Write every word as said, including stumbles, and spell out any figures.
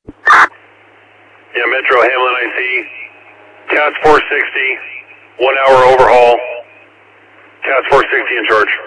Yeah, Metro Hamlin, I see. C A S four sixty, one hour overhaul. C A S four sixty in charge.